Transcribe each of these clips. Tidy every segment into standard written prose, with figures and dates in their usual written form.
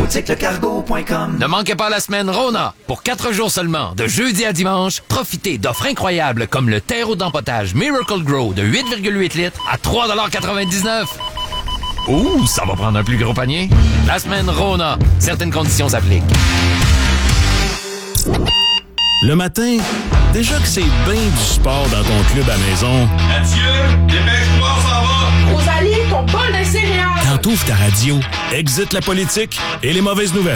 boutiquelecargo.com. Ne manquez pas la semaine Rona. Pour 4 jours seulement, de jeudi à dimanche, profitez d'offres incroyables comme le terreau d'empotage Miracle Grow de 8,8 litres à 3,99 $. Ouh, ça va prendre un plus gros panier. La semaine Rona. Certaines conditions s'appliquent. Le matin, déjà que c'est bien du sport dans ton club à maison. Mathieu, dépêche-toi, on s'en va! Rosalie, ton bol de céréales! Quand t'ouvres ta radio, exit la politique et les mauvaises nouvelles.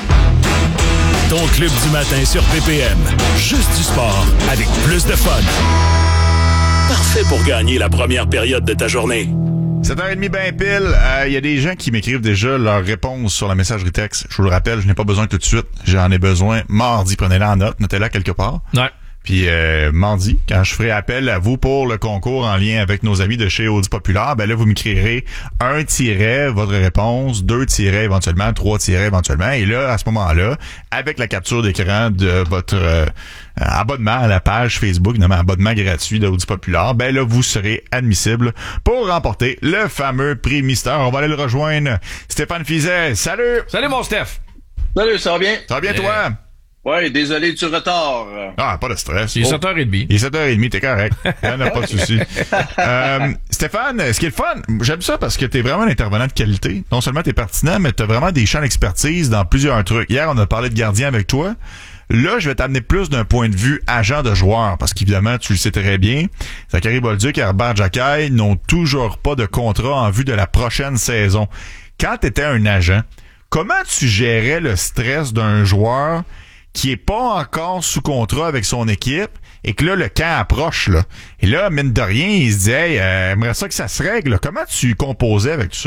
Ton club du matin sur PPM. Juste du sport avec plus de fun. Parfait pour gagner la première période de ta journée. 7h30 ben pile, y a des gens qui m'écrivent déjà leur réponse sur la messagerie texte. Je vous le rappelle, je n'ai pas besoin tout de suite. J'en ai besoin mardi. Prenez-la en note, notez-la quelque part. Ouais. Puis mardi, quand je ferai appel à vous pour le concours en lien avec nos amis de chez Audi Populaire, ben là, vous me créerez un tiret, votre réponse, 2 tirets éventuellement, 3 tirets éventuellement. Et là, à ce moment-là, avec la capture d'écran de votre abonnement à la page Facebook, nommé abonnement gratuit d'Audi Populaire, ben là, vous serez admissible pour remporter le fameux prix mystère. On va aller le rejoindre. Stéphane Fizet, salut! Salut mon Steph! Salut, ça va bien? Ça va bien toi? Ouais, désolé du retard. Ah, pas de stress. Il est 7h30. Il est 7h30, t'es correct. Il n'y en a pas de souci. Stéphane, ce qui est le fun, j'aime ça parce que t'es vraiment un intervenant de qualité. Non seulement t'es pertinent, mais t'as vraiment des champs d'expertise dans plusieurs trucs. Hier, on a parlé de gardien avec toi. Là, je vais t'amener plus d'un point de vue agent de joueur, parce qu'évidemment, tu le sais très bien, Zachary Bolduc et Herbert Jacquet n'ont toujours pas de contrat en vue de la prochaine saison. Quand t'étais un agent, comment tu gérais le stress d'un joueur qui est pas encore sous contrat avec son équipe et que là, le camp approche, là. Et là, mine de rien, il se dit, hey, j'aimerais ça que ça se règle, là. Comment tu composais avec tout ça?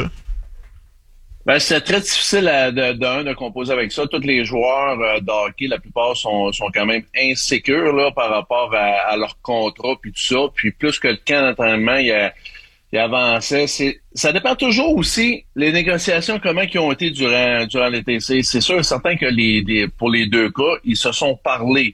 Ben, c'est très difficile de composer avec ça. Tous les joueurs de hockey, la plupart sont quand même insécures, là, par rapport à leur contrat puis tout ça. Puis plus que le camp d'entraînement, il avançait. Ça dépend toujours aussi les négociations, comment qui ont été durant l'été. C'est sûr et certain que pour les deux cas, ils se sont parlé.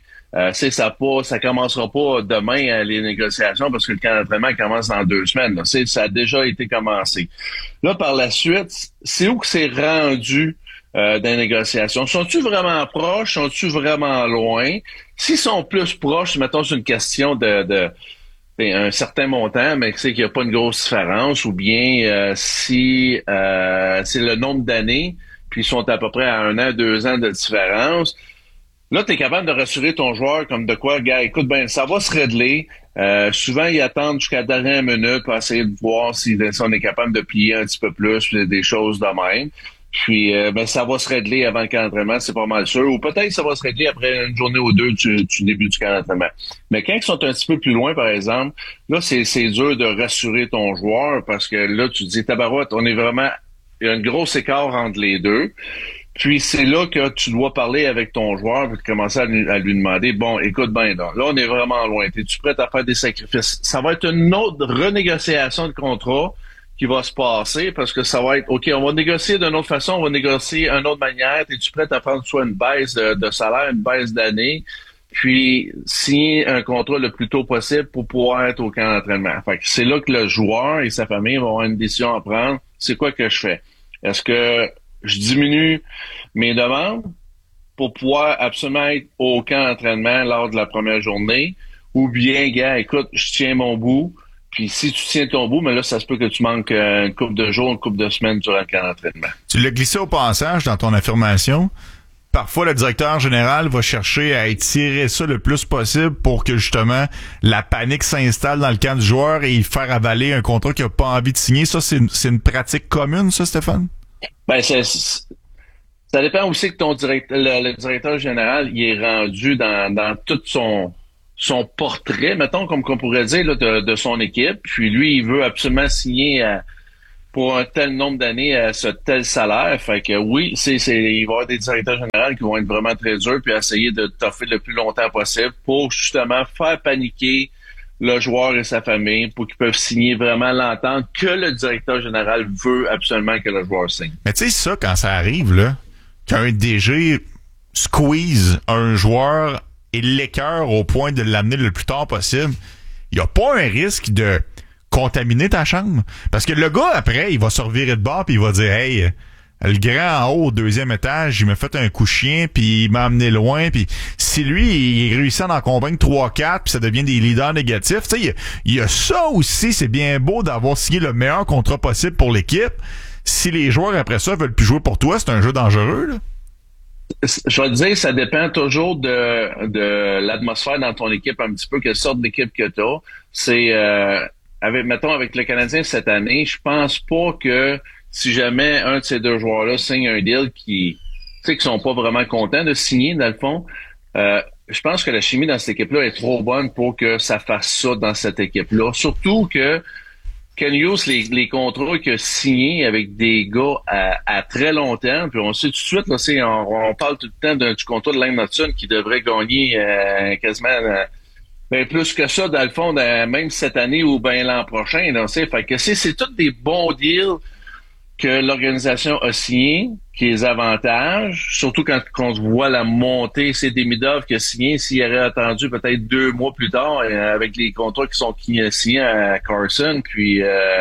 Ça commencera pas demain les négociations parce que le camp d'entraînement commence dans 2 semaines. Là. Ça a déjà été commencé. Là, par la suite, c'est où que c'est rendu dans les négociations? Sont-tu vraiment proches? Sont-tu vraiment loin? S'ils sont plus proches, mettons, c'est une question de un certain montant, mais c'est qu'il n'y a pas une grosse différence, ou bien si c'est le nombre d'années, puis ils sont à peu près à 1 an, 2 ans de différence. Là, tu es capable de rassurer ton joueur comme de quoi, gars, écoute, ben ça va se régler. Souvent, ils attendent jusqu'à la dernière minute pour essayer de voir si on est capable de plier un petit peu plus, des choses de même. Puis, ça va se régler avant le camp d'entraînement, c'est pas mal sûr. Ou peut-être ça va se régler après une journée ou deux du début du camp d'entraînement. Mais quand ils sont un petit peu plus loin, par exemple, là, c'est dur de rassurer ton joueur parce que là, tu te dis, tabarouette, il y a un gros écart entre les deux. Puis, c'est là que tu dois parler avec ton joueur et commencer à lui demander, bon, écoute bien, là, on est vraiment loin. Es-tu prêt à faire des sacrifices? Ça va être une autre renégociation de contrat qui va se passer parce que ça va être, OK, on va négocier d'une autre façon, on va négocier d'une autre manière. Es-tu prêt à prendre soit une baisse de salaire, une baisse d'année, puis signer un contrat le plus tôt possible pour pouvoir être au camp d'entraînement? Fait que c'est là que le joueur et sa famille vont avoir une décision à prendre. C'est quoi que je fais? Est-ce que je diminue mes demandes pour pouvoir absolument être au camp d'entraînement lors de la première journée? Ou bien, gars, écoute, je tiens mon bout. Puis si tu tiens ton bout, mais là, ça se peut que tu manques une couple de jours, une couple de semaines durant le camp d'entraînement. Tu l'as glissé au passage dans ton affirmation. Parfois, le directeur général va chercher à étirer ça le plus possible pour que, justement, la panique s'installe dans le camp du joueur et faire avaler un contrat qu'il n'a pas envie de signer. Ça, c'est une pratique commune, ça, Stéphane? Ben, ça dépend aussi que le directeur général, il est rendu dans tout son portrait, mettons, comme qu'on pourrait dire, là, de son équipe. Puis lui, il veut absolument signer pour un tel nombre d'années à ce tel salaire. Fait que oui, il va y avoir des directeurs généraux qui vont être vraiment très durs puis essayer de toffer le plus longtemps possible pour justement faire paniquer le joueur et sa famille pour qu'ils peuvent signer vraiment l'entente que le directeur général veut absolument que le joueur signe. Mais tu sais, ça, quand ça arrive, là, qu'un DG squeeze un joueur et l'écœure au point de l'amener le plus tard possible, il n'y a pas un risque de contaminer ta chambre. Parce que le gars, après, il va se revirer de bord puis il va dire « Hey, le grand en haut au 2e étage, il m'a fait un coup chien, puis il m'a amené loin, puis si lui, il réussit à en convaincre 3-4, puis ça devient des leaders négatifs, tu sais, il y a ça aussi, c'est bien beau d'avoir signé le meilleur contrat possible pour l'équipe. Si les joueurs après ça veulent plus jouer pour toi, c'est un jeu dangereux, là. Je vais te dire, ça dépend toujours de l'atmosphère dans ton équipe, un petit peu, quelle sorte d'équipe que tu as. C'est, mettons, avec le Canadien cette année, je pense pas que si jamais un de ces deux joueurs-là signe un deal qui sont pas vraiment contents de signer, dans le fond, je pense que la chimie dans cette équipe-là est trop bonne pour que ça fasse ça dans cette équipe-là. Surtout que Ken Hughes, les contrats qu'il a signés avec des gars à très long terme, puis on sait tout de suite, là, on parle tout le temps du contrat de Lane Hutson qui devrait gagner quasiment ben plus que ça, dans le fond, même cette année ou ben l'an prochain. Là, fait que c'est tous des bons deals que l'organisation a signés, qui les avantages, surtout quand on voit la montée, c'est Demidov qui a signé, s'il aurait attendu peut-être 2 mois plus tard, avec les contrats qui sont signés à Carson, puis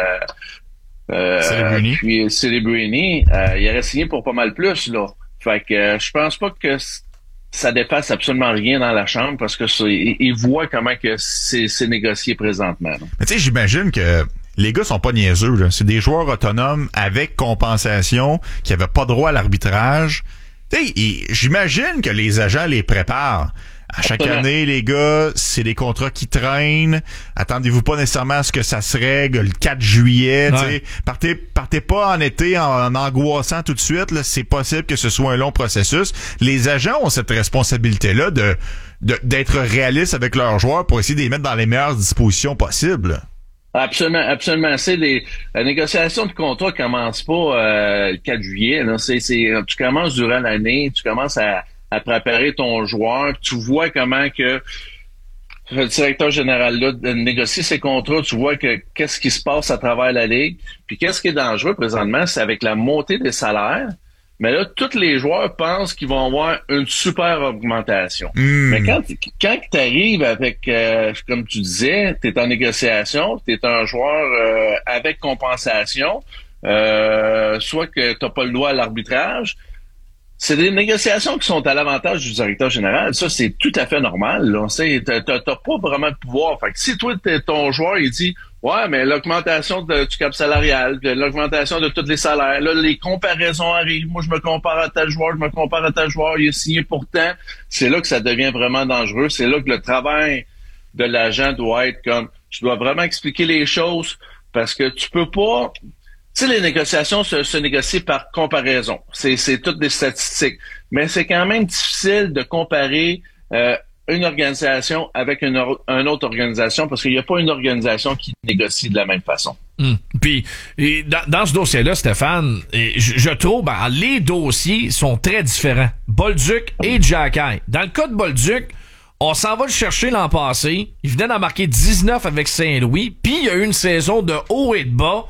Celebrini, il aurait signé pour pas mal plus, là. Fait que je pense pas que ça dépasse absolument rien dans la chambre parce que ils voient comment que c'est négocié présentement. Là. Mais tu sais, j'imagine que les gars sont pas niaiseux, là. C'est des joueurs autonomes avec compensation qui avaient pas droit à l'arbitrage. Tu sais, j'imagine que les agents les préparent. À chaque année, les gars, c'est des contrats qui traînent. Attendez-vous pas nécessairement à ce que ça se règle le 4 juillet. Ouais. Partez pas en été en angoissant tout de suite. Là. C'est possible que ce soit un long processus. Les agents ont cette responsabilité-là d'être réalistes avec leurs joueurs pour essayer de les mettre dans les meilleures dispositions possibles. Absolument, absolument. La négociation de contrat commence pas le 4 juillet. Là. Tu commences durant l'année, tu commences à préparer ton joueur. Tu vois comment que le directeur général là négocie ses contrats. Tu vois qu'est-ce qui se passe à travers la ligue. Puis qu'est-ce qui est dangereux présentement, c'est avec la montée des salaires. Mais là, tous les joueurs pensent qu'ils vont avoir une super augmentation. Mais quand tu arrives avec, comme tu disais, tu es en négociation, tu es un joueur avec compensation, soit que tu n'as pas le droit à l'arbitrage, c'est des négociations qui sont à l'avantage du directeur général. Ça, c'est tout à fait normal. Là. T'as pas vraiment de pouvoir. Fait que si toi, ton joueur, il dit « Ouais, mais l'augmentation du cap salarial, l'augmentation de tous les salaires, là, les comparaisons arrivent. Moi, je me compare à tel joueur, il est signé pour tant. » C'est là que ça devient vraiment dangereux. C'est là que le travail de l'agent doit être comme « Tu dois vraiment expliquer les choses parce que tu peux pas... » Tu sais, les négociations se négocient par comparaison. C'est toutes des statistiques. Mais c'est quand même difficile de comparer une organisation avec une autre organisation parce qu'il n'y a pas une organisation qui négocie de la même façon. Puis, dans ce dossier-là, Stéphane, je trouve les dossiers sont très différents. Bolduc et Xhekaj. Dans le cas de Bolduc, on s'en va le chercher l'an passé. Il venait d'en marquer 19 avec Saint-Louis. Puis, il y a eu une saison de haut et de bas.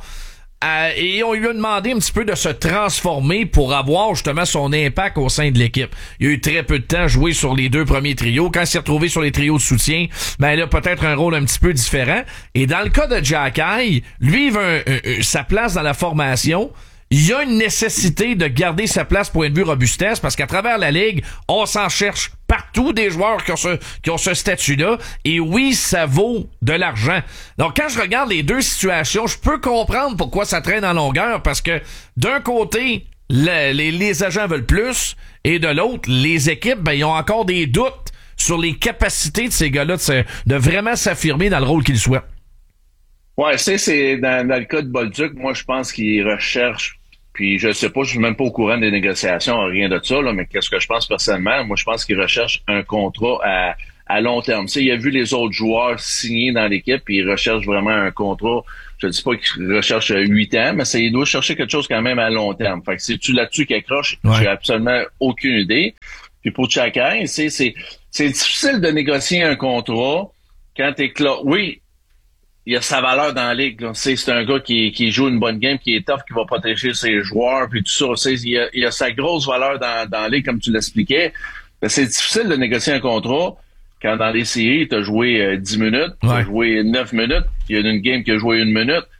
Et on lui a demandé un petit peu de se transformer pour avoir justement son impact au sein de l'équipe. Il a eu très peu de temps à jouer sur les 2 premiers trios. Quand il s'est retrouvé sur les trios de soutien, il a peut-être un rôle un petit peu différent. Et dans le cas de Xhekaj, lui, il veut sa place dans la formation. Il y a une nécessité de garder sa place point de vue robustesse parce qu'à travers la ligue, on s'en cherche partout des joueurs qui ont ce statut-là. Et oui, ça vaut de l'argent. Donc, quand je regarde les deux situations, je peux comprendre pourquoi ça traîne en longueur parce que d'un côté, les agents veulent plus et de l'autre, les équipes, ils ont encore des doutes sur les capacités de ces gars-là de vraiment s'affirmer dans le rôle qu'ils souhaitent. Ouais, c'est dans le cas de Bolduc, moi, je pense qu'il recherche. Puis je sais pas, je suis même pas au courant des négociations, rien de ça, là, mais qu'est-ce que je pense personnellement? Moi, je pense qu'il recherche un contrat à long terme. Tu sais, il a vu les autres joueurs signer dans l'équipe, puis il recherche vraiment un contrat. Je ne dis pas qu'il recherche 8 ans, mais il doit chercher quelque chose quand même à long terme. Fait que c'est-tu là-dessus qu'il accroche? Ouais. J'ai absolument aucune idée. Puis pour Xhekaj, c'est difficile de négocier un contrat quand t'es clos. Oui, il a sa valeur dans la ligue. C'est un gars qui joue une bonne game, qui est tough, qui va protéger ses joueurs, puis tout ça. Il a sa grosse valeur dans la ligue, comme tu l'expliquais. Mais c'est difficile de négocier un contrat quand dans les séries, tu as joué 10 minutes, tu as joué 9 minutes, il y a une game qui a joué 1 minute.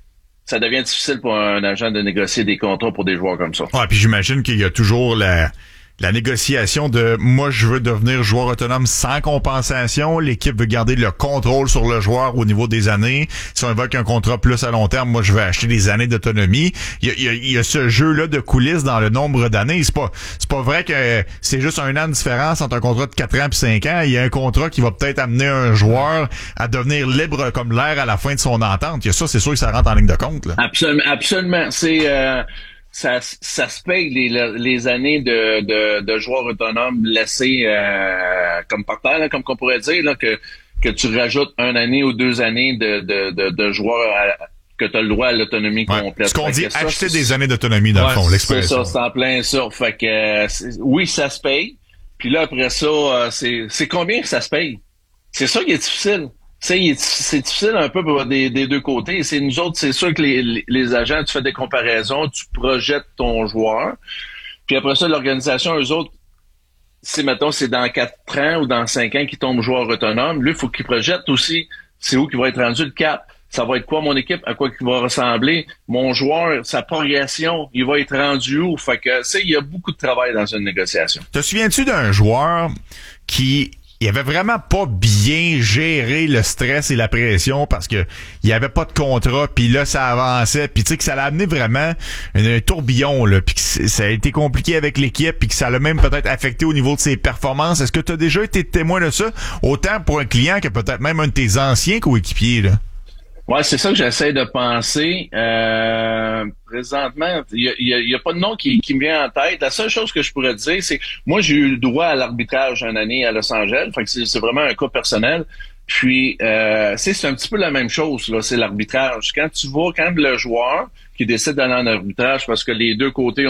ça devient difficile pour un agent de négocier des contrats pour des joueurs comme ça. Ouais, puis j'imagine qu'il y a toujours la négociation de moi je veux devenir joueur autonome sans compensation, l'équipe veut garder le contrôle sur le joueur au niveau des années. Si on évoque un contrat plus à long terme, moi je veux acheter des années d'autonomie. Il y a ce jeu-là de coulisses dans le nombre d'années. C'est pas vrai que c'est juste un an de différence entre un contrat de 4 ans puis 5 ans. Il y a un contrat qui va peut-être amener un joueur à devenir libre comme l'air à la fin de son entente. Il y a ça, c'est sûr que ça rentre en ligne de compte, là. Absolument. C'est ça se paye les années de joueurs autonomes laissés comme par terre, là, comme qu'on pourrait dire, là, que tu rajoutes 1 année ou 2 années de joueurs que tu as le droit à l'autonomie complète. Ce qu'on dit, acheter des années d'autonomie, dans le fond, l'expression. C'est ça, c'est en plein ça. Fait que oui, ça se paye. Puis là, après ça, c'est combien que ça se paye? C'est ça qui est difficile. C'est difficile un peu pour des deux côtés. C'est nous autres, c'est sûr que les agents, tu fais des comparaisons, tu projettes ton joueur. Puis après ça, l'organisation, eux autres, mettons, c'est dans 4 ans ou dans 5 ans qu'ils tombent joueur autonome. Lui, il faut qu'ils projettent aussi c'est où qu'il va être rendu le cap. Ça va être quoi mon équipe, à quoi qu'il va ressembler. Mon joueur, sa progression, il va être rendu où? Fait que, il y a beaucoup de travail dans une négociation. Te souviens-tu d'un joueur qui il avait vraiment pas bien géré le stress et la pression parce que il y avait pas de contrat, puis là ça avançait, puis tu sais que ça l'a amené vraiment un tourbillon là, puis que ça a été compliqué avec l'équipe, puis que ça l'a même peut-être affecté au niveau de ses performances. Est-ce que tu as déjà été témoin de ça, autant pour un client que peut-être même un de tes anciens coéquipiers là? Ouais, c'est ça que j'essaie de penser. Présentement, il y a pas de nom qui me vient en tête. La seule chose que je pourrais te dire, c'est que moi, j'ai eu le droit à l'arbitrage une année à Los Angeles. Fait que c'est vraiment un cas personnel. Puis, c'est un petit peu la même chose, là, c'est l'arbitrage. Quand le joueur qui décide d'aller en arbitrage, parce que les deux côtés,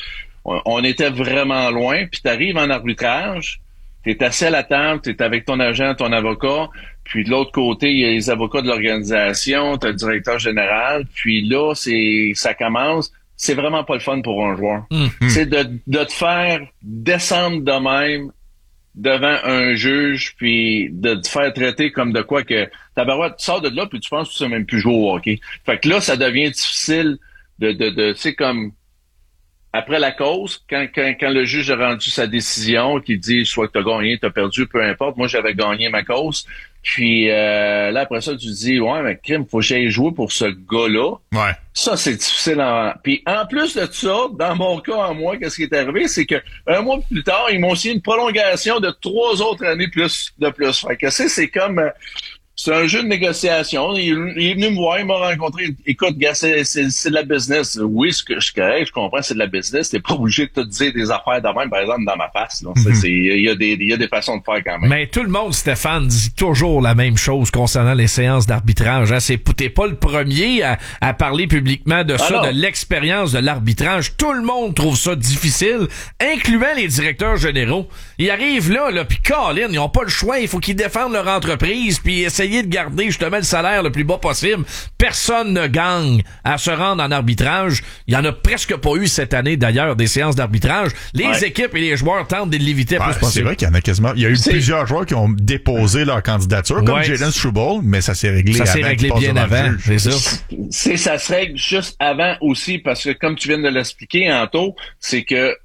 on était vraiment loin, puis t'arrives en arbitrage, t'es assis à la table, t'es avec ton agent, ton avocat, puis de l'autre côté, il y a les avocats de l'organisation, t'as le directeur général, puis là, ça commence. C'est vraiment pas le fun pour un joueur. C'est de te faire descendre de même devant un juge, puis de te faire traiter comme de quoi que tabarouette, tu sors de là, puis tu penses que tu sais même plus jouer au hockey. Fait que là, ça devient difficile de tu sais, comme après la cause, quand le juge a rendu sa décision, qui dit soit que t'as gagné, t'as perdu, peu importe, moi j'avais gagné ma cause. Puis là, après ça, tu dis ouais, mais crime, faut que j'aille jouer pour ce gars-là. Ouais. Ça, c'est difficile. Puis en plus de ça, dans mon cas, en moi, qu'est-ce qui est arrivé, c'est que un mois plus tard, ils m'ont signé une prolongation de 3 autres années de plus. Fait que c'est comme c'est un jeu de négociation. Il est venu me voir, il m'a rencontré. Écoute, gars, c'est de la business. Oui, je comprends, c'est de la business. T'es pas obligé de te dire des affaires de même, par exemple, dans ma face. Il y a des façons de faire quand même. Mais tout le monde, Stéphane, dit toujours la même chose concernant les séances d'arbitrage. Hein? T'es pas le premier à parler publiquement de ça, de l'expérience de l'arbitrage. Tout le monde trouve ça difficile, incluant les directeurs généraux. Ils arrivent là, puis Colin, ils ont pas le choix. Il faut qu'ils défendent leur entreprise, puis essayer de garder justement le salaire le plus bas possible. Personne ne gagne à se rendre en arbitrage. Il y en a presque pas eu cette année d'ailleurs des séances d'arbitrage. Les équipes et les joueurs tentent de l'éviter plus possible. C'est vrai qu'il y en a quasiment. Il y a eu plusieurs joueurs qui ont déposé leur candidature, comme Jalen Struble, mais ça s'est réglé bien avant. C'est ça. Ça se règle juste avant aussi parce que comme tu viens de l'expliquer, Anto, c'est que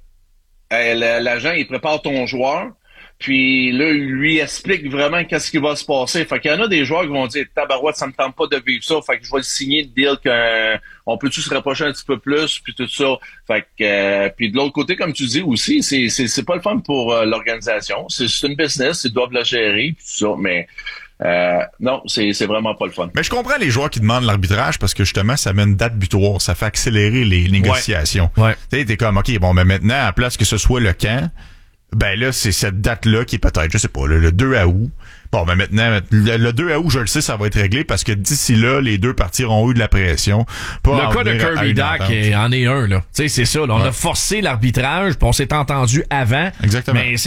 l'agent il prépare ton joueur. Puis là, il lui explique vraiment qu'est-ce qui va se passer. Fait qu'il y en a des joueurs qui vont dire « Tabarouette, ça me tente pas de vivre ça. Fait que je vais signer le deal qu'on peut-tu se rapprocher un petit peu plus, puis tout ça. » Fait que puis de l'autre côté, comme tu dis aussi, c'est pas le fun pour l'organisation. C'est une business, ils doivent la gérer, puis tout ça. Mais non, c'est vraiment pas le fun. Mais je comprends les joueurs qui demandent l'arbitrage parce que justement, ça met une date butoir. Ça fait accélérer les négociations. Ouais. Tu sais, t'es comme, OK, bon, mais maintenant, à la place que ce soit le camp, ben là, c'est cette date-là qui est peut-être, je sais pas, le 2 août. Bon, ben maintenant, le 2 août, je le sais, ça va être réglé parce que d'ici là, les deux parties auront eu de la pression. Le cas de Kirby Dach en est un, là. Tu sais, c'est ça, là. On a forcé l'arbitrage, puis on s'est entendu avant. Exactement. Mais